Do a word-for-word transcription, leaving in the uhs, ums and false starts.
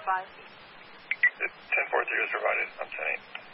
five. ten four three is provided. I'm ten eight.